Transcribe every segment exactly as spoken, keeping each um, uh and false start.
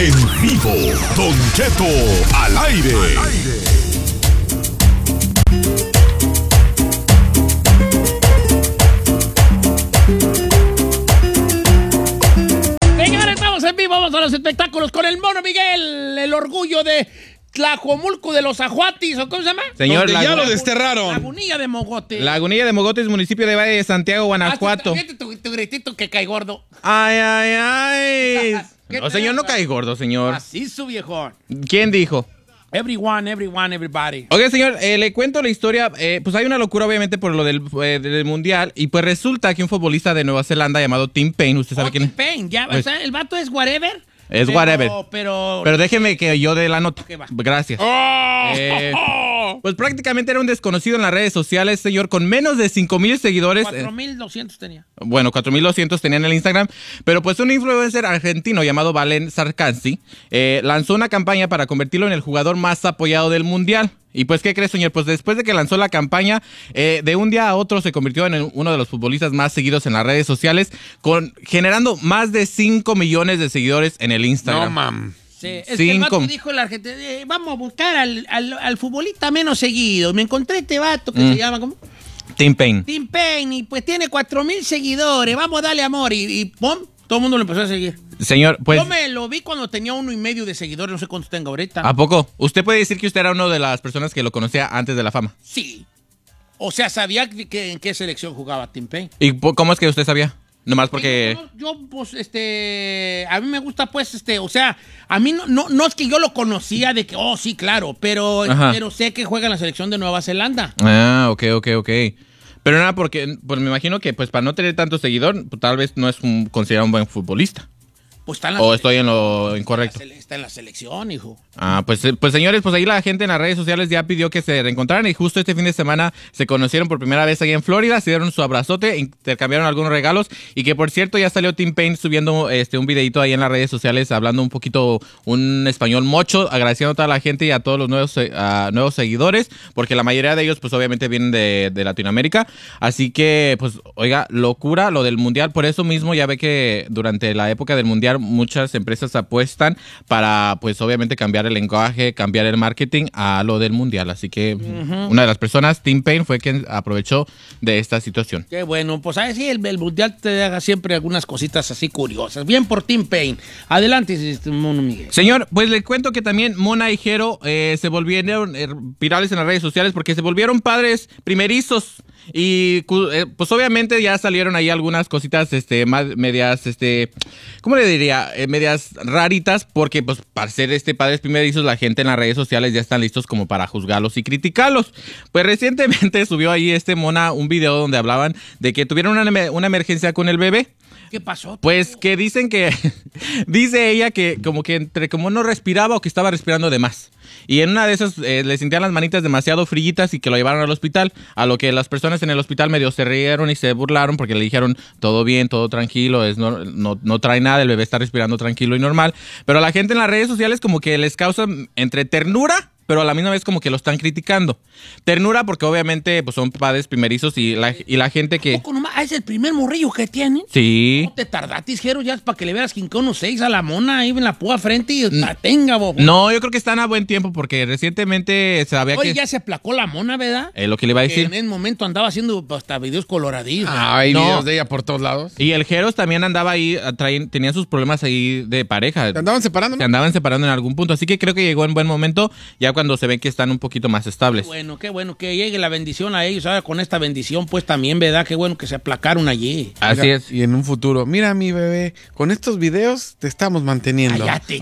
En vivo, Don Cheto al aire. Al aire. Señores, estamos en vivo, vamos a los espectáculos con el Mono Miguel, el orgullo de Tlajomulco de los Ajuatis, ¿o cómo se llama? Señor, ya la, lo desterraron. Lagunilla de Mogotes. Lagunilla de Mogotes, municipio de Valle de Santiago, Guanajuato. Ah, tu, tu, tu gritito que cae gordo. Ay, ay, ay. ¿Qué No, señor, no cae gordo, señor. Así su viejón. ¿Quién dijo? Everyone, everyone, everybody. Ok, señor, eh, le cuento la historia. Eh, pues hay una locura, obviamente, por lo del, eh, del Mundial. Y pues resulta que un futbolista de Nueva Zelanda llamado Tim Payne, ¿usted sabe oh, quién es? Tim Payne, ya, Pues, o sea, el vato es whatever. Es pero, whatever. Pero, Pero déjeme que yo dé la nota. Okay, va. Gracias. Oh, Eh, oh. Pues prácticamente era un desconocido en las redes sociales, señor, con menos de cinco mil seguidores. cuatro mil doscientos tenía. Bueno, cuatro mil doscientos tenía en el Instagram. Pero pues un influencer argentino llamado Valen Sarkansi eh, lanzó una campaña para convertirlo en el jugador más apoyado del Mundial. Y pues, ¿qué crees, señor? Pues después de que lanzó la campaña, eh, de un día a otro se convirtió en uno de los futbolistas más seguidos en las redes sociales, con generando más de cinco millones de seguidores en el Instagram. No, mam. Sí, es que el Cinco. vato dijo el argentino, eh, vamos a buscar al, al, al futbolista menos seguido. Me encontré este vato que Mm. se llama, ¿cómo? Tim Payne. Tim Payne, y pues tiene cuatro mil seguidores, vamos a darle amor. Y, y ¡pum! Todo el mundo lo empezó a seguir. Señor, pues... Yo me lo vi cuando tenía uno y medio de seguidores, no sé cuántos tengo ahorita. ¿A poco? ¿Usted puede decir que usted era una de las personas que lo conocía antes de la fama? Sí. O sea, sabía que, que- en qué selección jugaba Tim Payne. ¿Y po- cómo es que usted sabía? Nomás porque... Yo, yo, pues, este, a mí me gusta, pues, este, o sea, a mí no, no, no es que yo lo conocía de que, oh, sí, claro, pero, Ajá. pero sé que juega en la selección de Nueva Zelanda. Ah, ok, ok, ok. Pero nada, porque pues me imagino que pues para no tener tanto seguidor, pues, tal vez no es un, considerado un buen futbolista. Pues está en la, ¿O estoy en lo incorrecto? está en la selección, hijo. Ah, pues, eh, pues señores, pues ahí la gente en las redes sociales ya pidió que se reencontraran y justo este fin de semana se conocieron por primera vez ahí en Florida, se dieron su abrazote, intercambiaron algunos regalos y que por cierto ya salió Tim Payne subiendo este un videito ahí en las redes sociales hablando un poquito un español mocho, agradeciendo a toda la gente y a todos los nuevos, eh, a nuevos seguidores, porque la mayoría de ellos pues obviamente vienen de, de Latinoamérica, así que pues oiga, locura lo del Mundial, por eso mismo ya ve que durante la época del Mundial muchas empresas apuestan para pues obviamente cambiar el lenguaje, cambiar el marketing a lo del Mundial. Así que uh-huh. una de las personas, Tim Payne, fue quien aprovechó de esta situación. Qué bueno, pues a ver si el, el Mundial te deja siempre algunas cositas así curiosas. Bien por Tim Payne. Adelante, Mono Miguel. Señor, pues le cuento que también Mona y Jero eh, se volvieron eh, virales en las redes sociales porque se volvieron padres primerizos. Y eh, pues obviamente ya salieron ahí algunas cositas este más medias este ¿cómo le diría? Eh, medias raritas porque pues para ser este padres primerizos la gente en las redes sociales ya están listos como para juzgarlos y criticarlos. Pues recientemente subió ahí este Mona un video donde hablaban de que tuvieron una, una emergencia con el bebé. ¿Qué pasó? Pues que dicen que dice ella que como que entre como no respiraba o que estaba respirando de más. Y en una de esas eh, le sentían las manitas demasiado frillitas y que lo llevaron al hospital, a lo que las personas en el hospital medio se rieron y se burlaron porque le dijeron todo bien, todo tranquilo, es no, no, no trae nada, el bebé está respirando tranquilo y normal. Pero a la gente en las redes sociales como que les causa entre ternura, pero a la misma vez como que lo están criticando. Ternura porque obviamente pues son padres primerizos y la, y la gente que... ¿Poco nomás? ¿Es el primer morrillo que tienen? Sí. ¿No te tardaste, Jero, ya para que le veas quinca unos seis a la Mona ahí en la púa frente y la tenga, bobo? No, yo creo que están a buen tiempo porque recientemente sabía Oye, que... ya se aplacó la Mona, ¿verdad? Es lo que le iba a decir. Que en ese momento andaba haciendo hasta videos coloradillos. Ah, hay No. videos de ella por todos lados. Y el Jeros también andaba ahí, traían, tenían sus problemas ahí de pareja. ¿Te andaban separando, no? Se andaban separando en algún punto. Así que creo que llegó en buen momento, ya cuando se ven que están un poquito más Qué estables. bueno, qué bueno que llegue la bendición a ellos. Ahora con esta bendición, pues también, ¿verdad? Qué bueno que se aplacaron allí. Así Mira, es. Y en un futuro, mira mi bebé, con estos videos te estamos manteniendo. Cállate.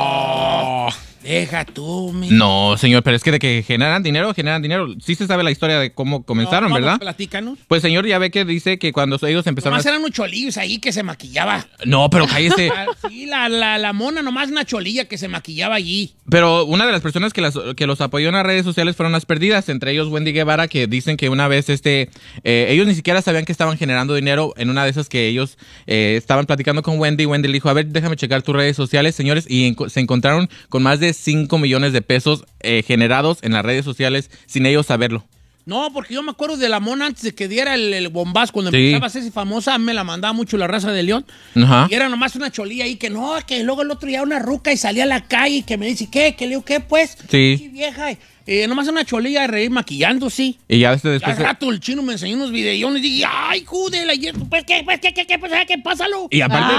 Oh. Deja tú, mi. No, señor, pero es que de que generan dinero, generan dinero. Sí se sabe la historia de cómo comenzaron, No, vamos, ¿verdad? Platícanos. Pues señor, ya ve que dice que cuando ellos empezaron Nomás a... eran unos cholillos ahí que se maquillaba. No, pero cállese. Ah, sí, la, la, la Mona nomás una cholilla que se maquillaba allí. Pero una de las personas que, las, que los apoyó en las redes sociales fueron las perdidas, entre ellos Wendy Guevara, que dicen que una vez este eh, ellos ni siquiera sabían que estaban generando dinero. En una de esas que ellos eh, estaban platicando con Wendy, Wendy le dijo, a ver, déjame checar tus redes sociales, señores, y en, se encontraron con más de cinco millones de pesos eh, generados en las redes sociales sin ellos saberlo. No, porque yo me acuerdo de la mona antes de que diera el, el bombazo, cuando Sí. empezaba a hacerse famosa, me la mandaba mucho la raza de León. Ajá. Y era nomás una cholilla ahí que no, que luego el otro día una ruca y salía a la calle y que me dice, ¿qué? ¿Qué le digo, qué pues? Sí. Sí, vieja. Eh, nomás una cholilla de reír maquillando, sí. Y ya este Y al después... rato el chino me enseñó unos videones y dije, ay, júdela, y esto, pues, ¿qué, pues, qué, qué, qué, pues, qué, pásalo? Y aparte,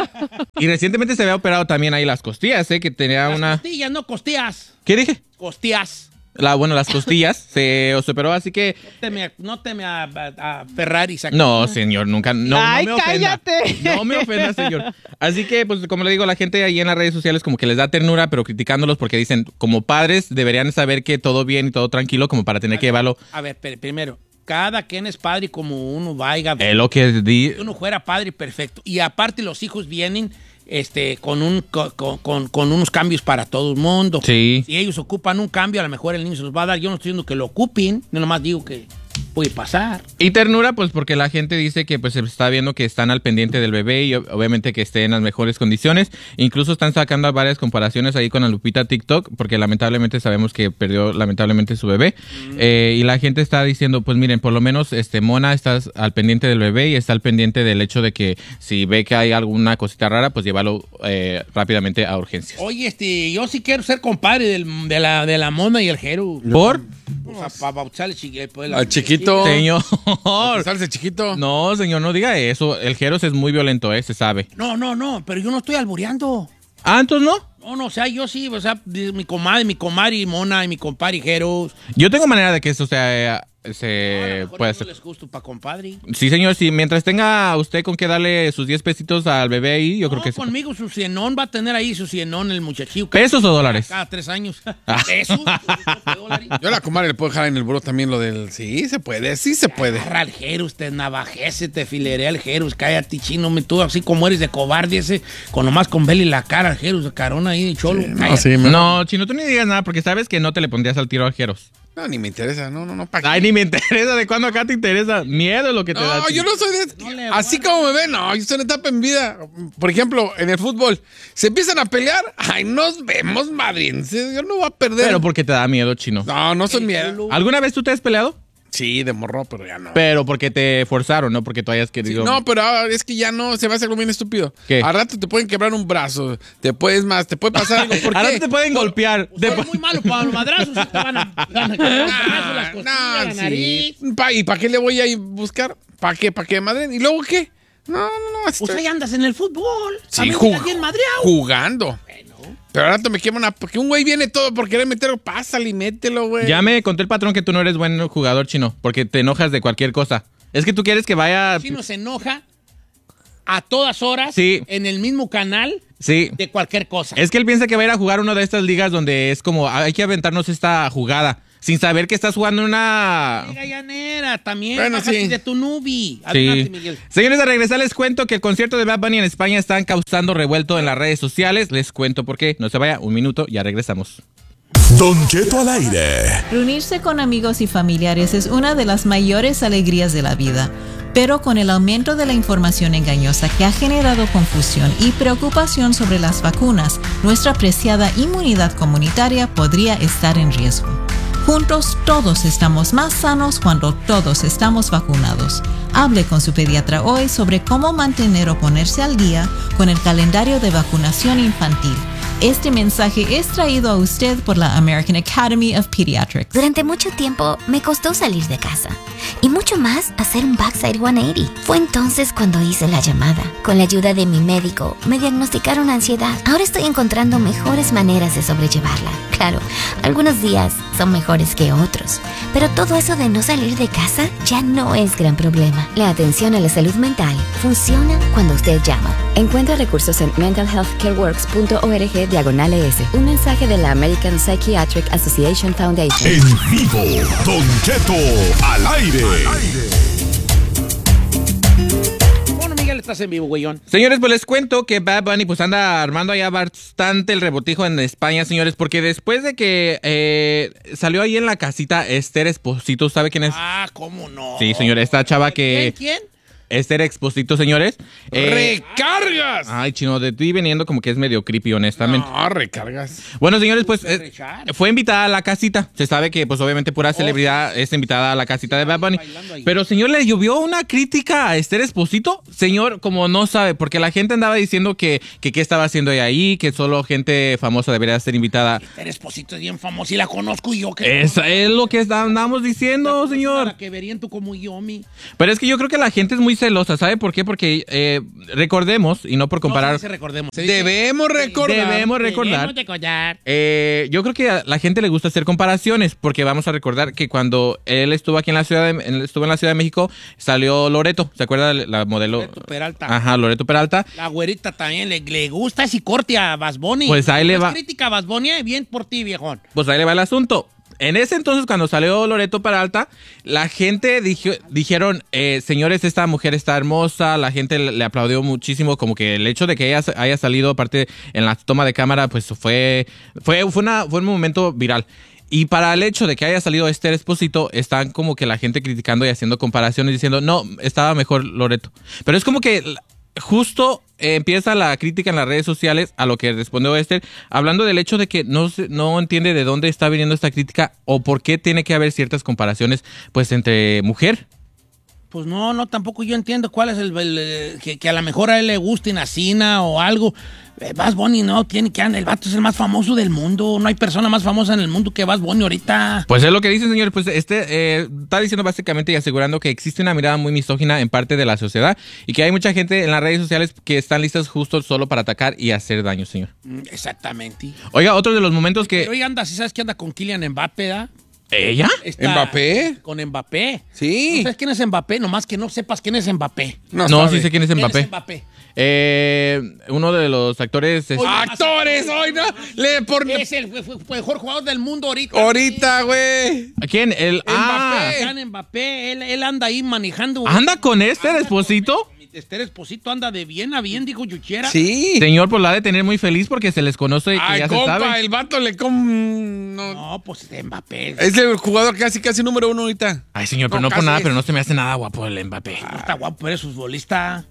y recientemente se había operado también ahí las costillas, ¿eh? Que tenía Las una... costillas, no costillas. ¿Qué dije? Costillas. La, bueno, las costillas se, se operó, así que... No teme, no teme a, a, a Ferrari. saca. No, señor, nunca. No, Ay, no me ofenda. cállate. No me ofenda, señor. Así que, pues, como le digo, la gente ahí en las redes sociales como que les da ternura, pero criticándolos porque dicen, como padres, deberían saber que todo bien y todo tranquilo como para tener que llevarlo. A ver, pero primero, cada quien es padre como uno vaya. Es lo que di... Si uno fuera padre, perfecto. Y aparte los hijos vienen este, con, un, con, con, con unos cambios para todo el mundo. Sí. Si ellos ocupan un cambio, a lo mejor el niño se los va a dar. Yo no estoy diciendo que lo ocupen, no nomás digo que puede pasar. Y ternura, pues porque la gente dice que pues se está viendo que están al pendiente del bebé y obviamente que esté en las mejores condiciones. Incluso están sacando varias comparaciones ahí con la Lupita TikTok, porque lamentablemente sabemos que perdió lamentablemente su bebé. Mm. Eh, y la gente está diciendo, pues miren, por lo menos este Mona está al pendiente del bebé y está al pendiente del hecho de que si ve que hay alguna cosita rara, pues llévalo eh, rápidamente a urgencias. Oye, este, yo sí quiero ser compadre del, de, la, de la Mona y el Jero. ¿Por? O sea, para bautizar al chiqui- pues, la- Al chiquito. Señor. Salse chiquito. No, señor, no diga eso. El Jeros es muy violento, ¿eh? Se sabe. No, no, no, pero yo no estoy albureando. Ah, entonces no. No, no, o sea, yo sí, o sea, mi comadre, mi comadre y Mona y mi compadre Jeros. Yo tengo manera de que eso sea, eh, A se lo mejor puede no hacer. les gusto para compadre. Sí, señor, sí. Mientras tenga usted con que darle sus diez pesitos al bebé ahí, yo No, creo que sí. conmigo su cienón va a tener ahí su cienón el muchachillo. ¿Pesos o dólares? Cada tres años. Ah. ¿Pesos? ¿Dólares? Yo a la comadre le puedo dejar en el buró también lo del... Sí, se puede, sí se puede. Agarra al Jerus, te navajece, te filerea al Jerus, cállate chino, me tú así como eres de cobarde ese, con nomás con verle la cara al Jerus, carona ahí de cholo. No, cállate. sí, me- No, Chino, tú ni digas nada porque sabes que no te le pondrías al tiro al Jeros. no, ni me interesa. No, no, no. ¿pa' qué? Ay, ni me interesa. ¿De cuándo acá te interesa? Miedo es lo que te da. No, yo no soy de... No le Así guarda. como me ven, no, yo soy en etapa en vida. Por ejemplo, en el fútbol, se empiezan a pelear, ay, nos vemos, madriense. Yo no voy a perder. Pero porque te da miedo, Chino. No, no soy El miedo. culo. ¿Alguna vez tú te has peleado? Sí, de morro, pero ya no. Pero porque te forzaron, no porque tú hayas Sí, querido. no, pero ahora es que ya no, se va a hacer algo bien estúpido. ¿Qué? Al rato te pueden quebrar un brazo, te puedes más, te puede pasar algo. ¿Por Ahora qué? te pueden golpear. Usted Te- es muy malo para los madrazos, te van a, van a quebrar los brazos, las costillas, la No, sí. nariz. Pa- ¿Y para qué le voy a ir a buscar? ¿Para qué? ¿Para qué, madre? ¿Y luego qué? No, no, no. así Pues estoy- ahí andas en el fútbol. Sí, a mí ju- me bien madreado. jugando. Pero al rato me quema una... Porque un güey viene todo por querer meterlo, pásale y mételo, güey. Ya me conté el patrón que tú no eres buen jugador, Chino, porque te enojas de cualquier cosa. Es que tú quieres que vaya... El chino se enoja a todas horas Sí. en el mismo canal Sí. de cualquier cosa. Es que él piensa que va a ir a jugar una de estas ligas donde es como, hay que aventarnos esta jugada, sin saber que estás jugando una... Liga llanera, también. Bueno, Bájate sí. de tu nubi. Adelante, Sí. Miguel. Señores, a regresar les cuento que el concierto de Bad Bunny en España están causando revuelto en las redes sociales. Les cuento por qué. No se vaya, un minuto, ya regresamos. Don Cheto al aire. Reunirse con amigos y familiares es una de las mayores alegrías de la vida, pero con el aumento de la información engañosa que ha generado confusión y preocupación sobre las vacunas, nuestra preciada inmunidad comunitaria podría estar en riesgo. Juntos todos estamos más sanos cuando todos estamos vacunados. Hable con su pediatra hoy sobre cómo mantener o ponerse al día con el calendario de vacunación infantil. Este mensaje es traído a usted por la American Academy of Pediatrics. Durante mucho tiempo me costó salir de casa y mucho más hacer un backside ciento ochenta. Fue entonces cuando hice la llamada. Con la ayuda de mi médico me diagnosticaron ansiedad. Ahora estoy encontrando mejores maneras de sobrellevarla. Claro, algunos días son mejores que otros, pero todo eso de no salir de casa ya no es gran problema. La atención a la salud mental funciona cuando usted llama. Encuentra recursos en mental health care works punto org diagonal E S. Un mensaje de la American Psychiatric Association Foundation. En vivo, Don Cheto al aire. Bueno, Miguel, estás en vivo, güeyón. Señores, pues les cuento que Bad Bunny pues anda armando allá bastante el rebotijo en España, señores, porque después de que eh, salió ahí en la casita Esther Esposito, ¿sabe quién es? Ah, ¿cómo no? Sí, señor, esta chava que... ¿Quién? ¿Quién? Esther Exposito, señores. Eh, ¡Recargas! ay, Chino, de ti veniendo como que es medio creepy, honestamente. No, recargas. Bueno, señores, pues eh, fue invitada a la casita. Se sabe que, pues obviamente, pura celebridad es invitada a la casita de Bad Bunny. Pero, señor, le llovió una crítica a Esther Exposito. Señor, como no sabe, porque la gente andaba diciendo que que qué estaba haciendo ella ahí, que solo gente famosa debería ser invitada. Esther Exposito es bien famosa y la conozco y yo. Que Eso es lo que está- andamos diciendo, señor. Para que verían tú como yo, mi. Pero es que yo creo que la gente es muy celosa, ¿sabe por qué? Porque eh, recordemos, y no por comparar, No se dice recordemos. Se dice- Debemos recordar. debemos recordar. Debemos recordar. Eh, yo creo que a la gente le gusta hacer comparaciones, porque vamos a recordar que cuando él estuvo aquí en la ciudad de, él estuvo en la Ciudad de México, salió Loreto, ¿se acuerda la modelo? Loreto Peralta. Ajá, Loreto Peralta. La güerita también le, le gusta ese corte a Bad Bunny. Pues ahí le No es va. crítica a Bad Bunny, eh, bien por ti, viejón. Pues ahí le va el asunto. En ese entonces, cuando salió Loreto Peralta, la gente dijo- dijeron, eh, señores, esta mujer está hermosa, la gente le, le aplaudió muchísimo, como que el hecho de que ella haya salido, aparte en la toma de cámara, pues fue, fue, fue, una, fue un momento viral. Y para el hecho de que haya salido Esther Exposito, están como que la gente criticando y haciendo comparaciones, diciendo, no, estaba mejor Loreto. Pero es como que justo eh, empieza la crítica en las redes sociales a lo que respondió Esther, hablando del hecho de que no, se- no entiende de dónde está viniendo esta crítica o por qué tiene que haber ciertas comparaciones pues entre mujer. Pues no, no, tampoco yo entiendo cuál es el, el, eh, que, que a lo mejor a él le guste Nacina o algo. Eh, Bad Bunny no, tiene que andar, el vato es el más famoso del mundo. No hay persona más famosa en el mundo que Bad Bunny ahorita. Pues es lo que dice, señor. Pues este eh, está diciendo básicamente y asegurando que existe una mirada muy misógina en parte de la sociedad y que hay mucha gente en las redes sociales que están listas justo solo para atacar y hacer daño, señor. Mm, Exactamente. Oiga, otro de los momentos que... Pero ella anda, si sabes que anda con Kylian Mbappé, ¿da? ¿Ella? Está ¿Mbappé? Con Mbappé. Sí. ¿No sabes quién es Mbappé? Nomás que no sepas quién es Mbappé. No, sabe. sí sé quién es ¿Quién Mbappé. es Mbappé? Eh, uno de los actores... es- Oye, ¡Actores! ¡Hoy no! Le por... Es el fue- fue- mejor jugador del mundo ahorita. Ahorita, güey. ¿A quién? El... Ah, Kylian Mbappé, él, él anda ahí manejando. ¿anda con este Exposito? Esther Exposito anda de bien a bien, dijo Yuchera. Sí. Señor, pues la ha de tener muy feliz porque se les conoce y que Ay, ya se compa, sabe. el vato le com... No. No, pues de Mbappé. Es el jugador casi, casi número uno ahorita. Ay, señor, pero No, no, por casi nada, es. pero no se me hace nada guapo el Mbappé. No está guapo, eres futbolista.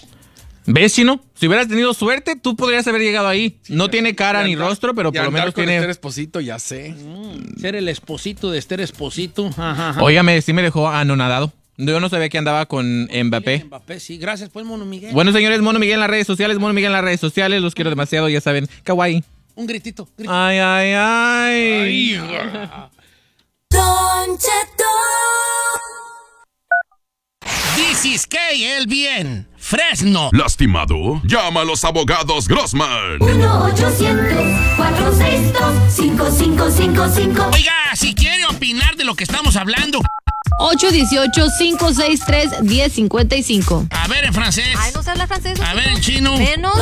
¿Ves, Chino? Si hubieras tenido suerte, tú podrías haber llegado ahí. No tiene cara Y ni andar- rostro, pero y por lo andar menos con tiene... Esther Exposito, ya sé. Ser el esposito de Esther Exposito. Ajá, ajá. Óigame, sí me dejó anonadado. Yo no sabía que andaba con Mbappé. Mbappé, sí. Gracias, pues, Mono Miguel. Bueno, señores, Mono Miguel en las redes sociales, Mono Miguel en las redes sociales. Los quiero demasiado, ya saben. Kawaii. Un gritito. grito. Ay, ay, ay. Don Cheto. This is Kay, el bien. Fresno. ¿Lastimado? Llama a los abogados Grossman. uno ochocientos, cuatrocientos sesenta y dos, cinco cinco cinco cinco. Oiga, si quiere opinar de lo que estamos hablando. ocho uno ocho, cinco seis tres, uno cero cinco cinco. A ver en francés. Ay, no se habla francés. A ver en chino. Menos.